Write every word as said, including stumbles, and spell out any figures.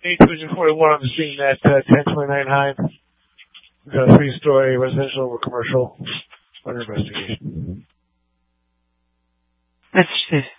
eight Division forty-one on the scene at uh, ten twenty-nine Hyde. We've got a three-story residential or commercial under investigation. That's